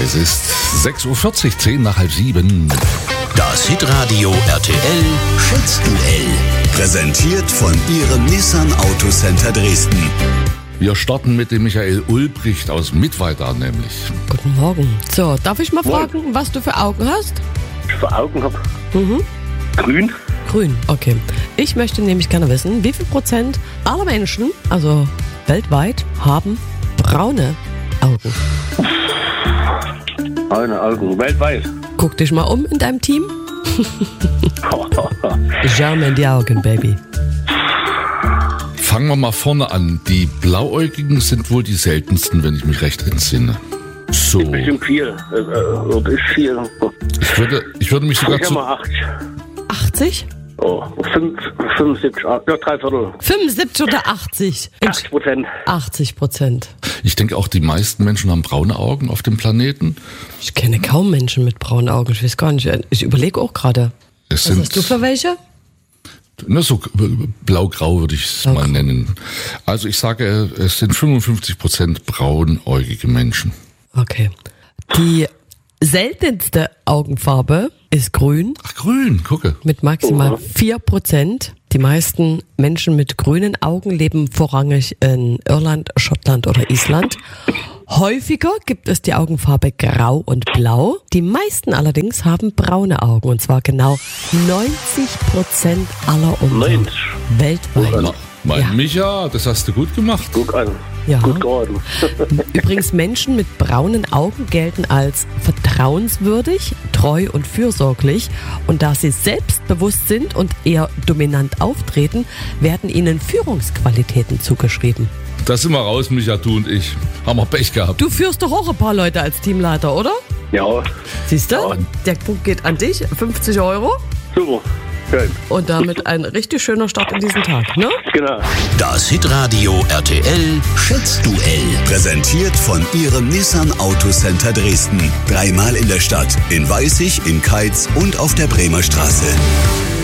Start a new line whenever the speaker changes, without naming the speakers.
Es ist 6.40 Uhr, 10 nach halb 7.
Das Hitradio RTL Schätzduell. Präsentiert von Ihrem Nissan Autocenter Dresden.
Wir starten mit dem Michael Ulbricht aus Mittweida nämlich.
Guten Morgen. So, darf ich mal fragen, was du für Augen hast?
Ich für Augen habe?
Mhm.
Grün.
Grün, okay. Ich möchte nämlich gerne wissen, wie viel Prozent aller Menschen, also weltweit, haben braune Augen?
Braune Augen, weltweit.
Guck dich mal um in deinem Team. Schau mir in die Augen, Baby.
Fangen wir mal vorne an. Die Blauäugigen sind wohl die seltensten, wenn ich mich recht entsinne. So.
Bestimmt viel. Ist viel.
Ich würde mich sogar
Ich habe mal 80.
80?
Oh, 75, ja, 3/4.
75 oder 80?
80%.
80%.
Ich denke auch, die meisten Menschen haben braune Augen auf dem Planeten.
Ich kenne kaum Menschen mit braunen Augen. Ich weiß gar nicht. Ich überlege auch gerade.
Es
Was hast du für welche?
So blau-grau würde ich es mal nennen. Also ich sage, es sind 55% braunäugige Menschen.
Okay. Die seltenste Augenfarbe ist grün.
Ach, grün, gucke.
Mit maximal 4%. Die meisten Menschen mit grünen Augen leben vorrangig in Irland, Schottland oder Island. Häufiger gibt es die Augenfarbe grau und blau. Die meisten allerdings haben braune Augen. Und zwar genau 90% aller Ungarn weltweit.
Mein Micha, das hast du gut gemacht.
Guck an.
Ja.
Gut geraten.
Übrigens, Menschen mit braunen Augen gelten als vertrauenswürdig, treu und fürsorglich. Und da sie selbstbewusst sind und eher dominant auftreten, werden ihnen Führungsqualitäten zugeschrieben.
Da sind wir raus, Micha, du und ich. Haben wir Pech gehabt.
Du führst doch auch ein paar Leute als Teamleiter, oder?
Ja,
Siehst du?
Ja.
Der Punkt geht an dich, 50 Euro.
super. Schön.
Und damit ein richtig schöner Start in diesen Tag, ne?
Genau.
Das Hitradio RTL Schätzduell. Präsentiert von Ihrem Nissan Autocenter Dresden. 3-mal in der Stadt. In Weißig, in Keitz und auf der Bremer Straße.